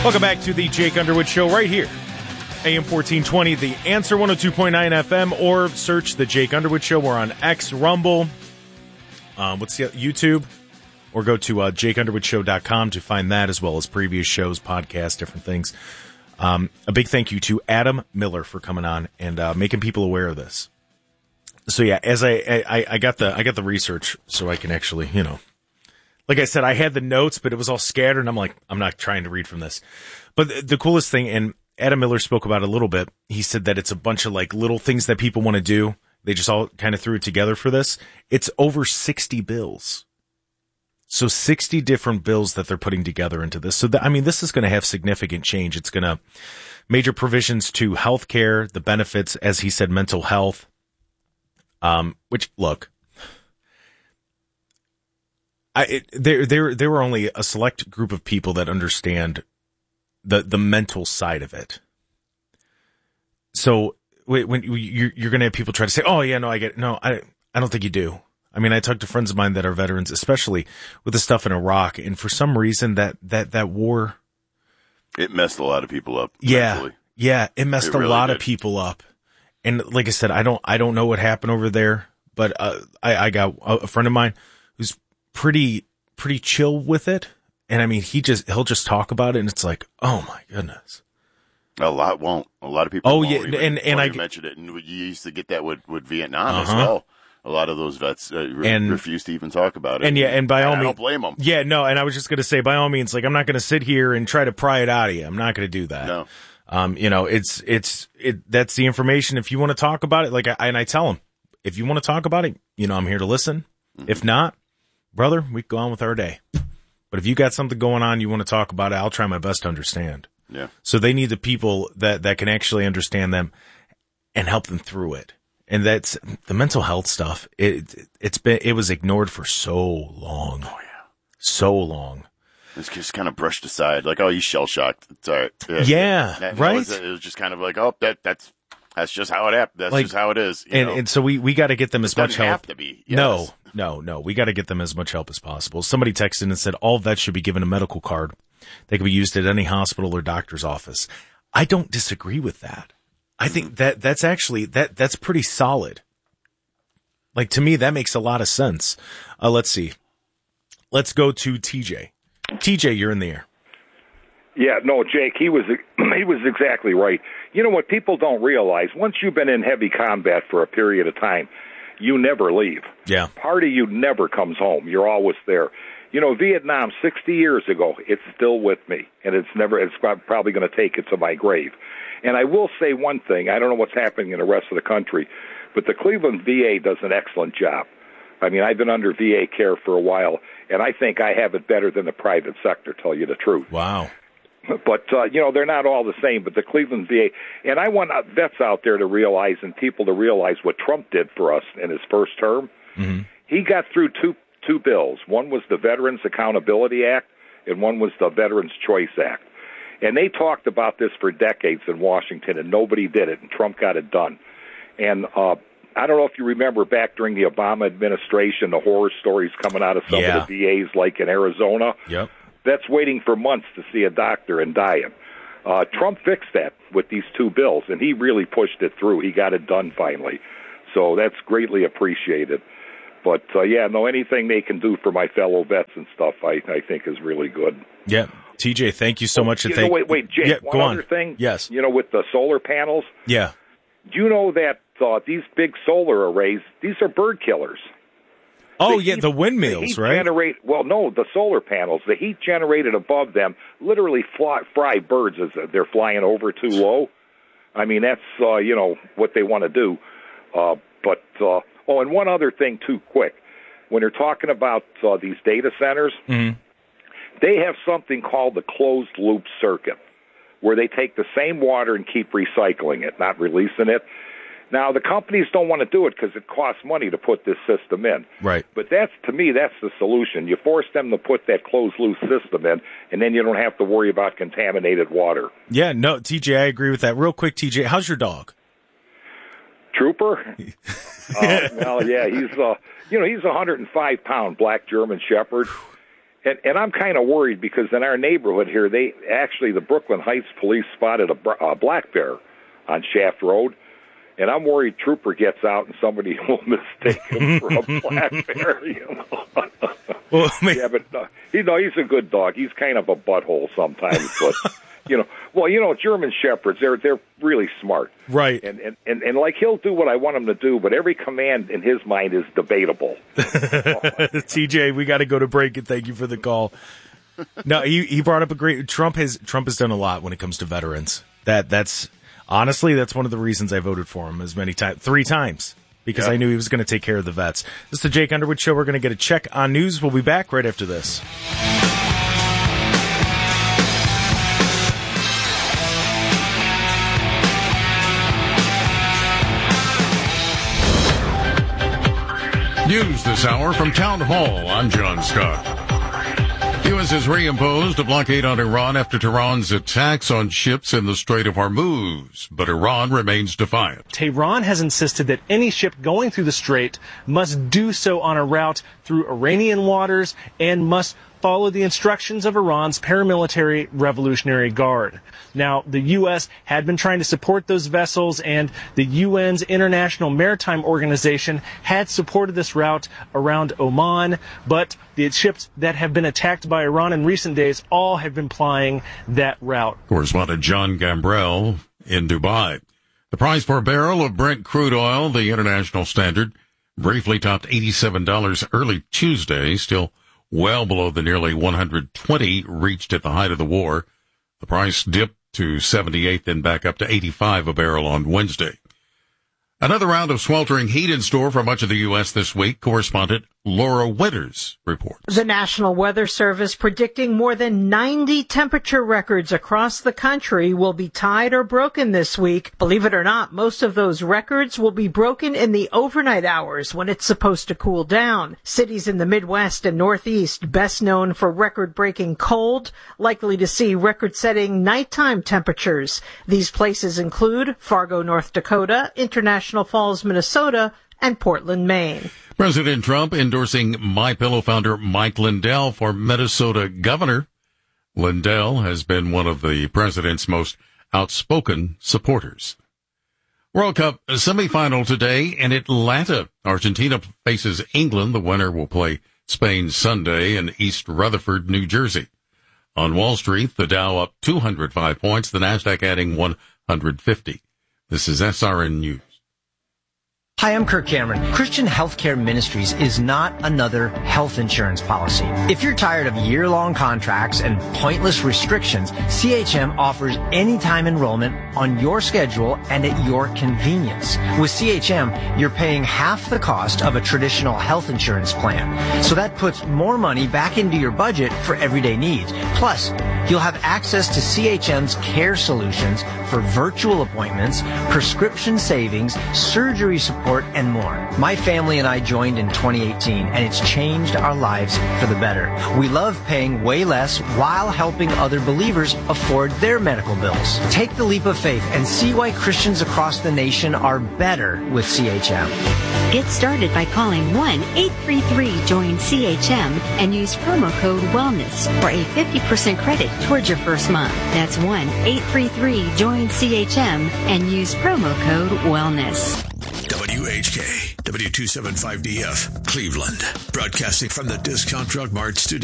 Welcome back to the Jake Underwood Show right here. AM 1420, The Answer, 102.9 FM, or search the Jake Underwood Show. We're on X, Rumble, YouTube, or go to jakeunderwoodshow.com to find that, as well as previous shows, podcasts, different things. A big thank you to Adam Miller for coming on and making people aware of this. So yeah, as I got the research, so I can actually, like I said, I had the notes, but it was all scattered, and I'm like, I'm not trying to read from this. But the coolest thing, and Adam Miller spoke about it a little bit, he said that it's a bunch of like little things that people want to do. They just all kind of threw it together for this. It's over 60 bills. So 60 different bills that they're putting together into this. So, this is going to have significant change. It's going to major provisions to healthcare, the benefits, as he said, mental health. Which, look, there were only a select group of people that understand the mental side of it. So when you're going to have people try to say, oh yeah, no, I get it. No, I don't think you do. I talk to friends of mine that are veterans, especially with the stuff in Iraq. And for some reason that war, it messed a lot of people up. Yeah. Mentally. Yeah. It messed a lot of people up. And like I said, I don't know what happened over there, but, I got a friend of mine who's pretty chill with it. And he'll just talk about it, and it's like, oh my goodness. A lot won't. A lot of people. Oh won't yeah, even, and I mentioned it, and you used to get that with Vietnam as well. A lot of those vets refuse to even talk about it. And by all means, I don't blame them. Yeah, no, and I was just going to say, by all means, like I'm not going to sit here and try to pry it out of you. I'm not going to do that. No. That's the information. If you want to talk about it, I tell them, if you want to talk about it, I'm here to listen. Mm-hmm. If not, brother, we go on with our day. But if you got something going on, you want to talk about it, I'll try my best to understand. Yeah. So they need the people that can actually understand them and help them through it. And that's the mental health stuff. It was ignored for so long. Oh yeah. So long. It's just kind of brushed aside. Like, oh, he's shell shocked. It's all right. Yeah. Right. It was just kind of like, oh, that's just how it happened. That's just how it is. And so we got to get them as much help. Have to be. Yes. No. We got to get them as much help as possible. Somebody texted and said all vets should be given a medical card. They can be used at any hospital or doctor's office. I don't disagree with that. I think that's actually that's pretty solid. Like, to me, that makes a lot of sense. Let's see. Let's go to TJ. TJ, you're in the air. Yeah, no, Jake, he was exactly right. You know what people don't realize, once you've been in heavy combat for a period of time, you never leave. Yeah. Part of you never comes home. You're always there. Vietnam 60 years ago, it's still with me, and it's probably going to take it to my grave. And I will say one thing, I don't know what's happening in the rest of the country, but the Cleveland VA does an excellent job. I've been under VA care for a while, and I think I have it better than the private sector, tell you the truth. Wow. But, they're not all the same, but the Cleveland VA, and I want vets out there to realize and people to realize what Trump did for us in his first term. Mm-hmm. He got through two bills. One was the Veterans Accountability Act, and one was the Veterans Choice Act. And they talked about this for decades in Washington, and nobody did it, and Trump got it done. And I don't know if you remember back during the Obama administration, the horror stories coming out of some of the VAs, like in Arizona. Yep. That's waiting for months to see a doctor and dying. Trump fixed that with these two bills, and he really pushed it through. He got it done finally. So that's greatly appreciated. But, anything they can do for my fellow vets and stuff, I think is really good. Yeah. TJ, thank you so much. Wait, Jake, yeah, one other thing. Yes. With the solar panels. Yeah. Do you know that these big solar arrays, these are bird killers? Oh, the windmills, right? The solar panels, the heat generated above them literally fry birds as they're flying over too low. That's, what they want to do. And one other thing, too, quick. When you're talking about these data centers, mm-hmm. they have something called the closed-loop circuit, where they take the same water and keep recycling it, not releasing it. Now, the companies don't want to do it because it costs money to put this system in. Right. But to me, that's the solution. You force them to put that closed-loop system in, and then you don't have to worry about contaminated water. Yeah, no, TJ, I agree with that. Real quick, TJ, how's your dog? Trooper? He's he's a 105-pound black German Shepherd. And I'm kind of worried because in our neighborhood here, the Brooklyn Heights police spotted a black bear on Shaft Road. And I'm worried Trooper gets out and somebody will mistake him for a black bear, Well, yeah, but he's a good dog. He's kind of a butthole sometimes, but German Shepherds, they're really smart, right? And like he'll do what I want him to do, but every command in his mind is debatable. TJ, we got to go to break, and thank you for the call. No, he brought up a great. Trump has done a lot when it comes to veterans. That's. Honestly, that's one of the reasons I voted for him 3 times, because I knew he was going to take care of the vets. This is the Jake Underwood Show. We're going to get a check on news. We'll be back right after this. News this hour from Town Hall. I'm John Scott. The U.S. has reimposed a blockade on Iran after Tehran's attacks on ships in the Strait of Hormuz, but Iran remains defiant. Tehran has insisted that any ship going through the strait must do so on a route through Iranian waters and must follow the instructions of Iran's paramilitary Revolutionary Guard. Now, the U.S. had been trying to support those vessels, and the UN's International Maritime Organization had supported this route around Oman, but the ships that have been attacked by Iran in recent days all have been plying that route. Correspondent John Gambrell in Dubai. The price per barrel of Brent crude oil, the international standard, briefly topped $87 early Tuesday, still well below the nearly $120 reached at the height of the war. The price dipped to 78, then back up to 85 a barrel on Wednesday. Another round of sweltering heat in store for much of the U.S. this week. Correspondent Laura Winters reports. The National Weather Service predicting more than 90 temperature records across the country will be tied or broken this week. Believe it or not, most of those records will be broken in the overnight hours when it's supposed to cool down. Cities in the Midwest and Northeast, best known for record-breaking cold, likely to see record-setting nighttime temperatures. These places include Fargo, North Dakota, International Falls, Minnesota, and Portland, Maine. President Trump endorsing MyPillow founder Mike Lindell for Minnesota governor. Lindell has been one of the president's most outspoken supporters. World Cup semifinal today in Atlanta. Argentina faces England. The winner will play Spain Sunday in East Rutherford, New Jersey. On Wall Street, the Dow up 205 points, the Nasdaq adding 150. This is SRN News. Hi, I'm Kirk Cameron. Christian Healthcare Ministries is not another health insurance policy. If you're tired of year-long contracts and pointless restrictions, CHM offers anytime enrollment on your schedule and at your convenience. With CHM, you're paying half the cost of a traditional health insurance plan. So that puts more money back into your budget for everyday needs. Plus, you'll have access to CHM's care solutions for virtual appointments, prescription savings, surgery support, and more. My family and I joined in 2018, and it's changed our lives for the better. We love paying way less while helping other believers afford their medical bills. Take the leap of faith and see why Christians across the nation are better with CHM. Get started by calling 1-833-JOIN-CHM and use promo code WELLNESS for a 50% credit towards your first month. That's 1-833-JOIN-CHM and use promo code WELLNESS. WHK, W275DF, Cleveland, broadcasting from the Discount Drug Mart studio.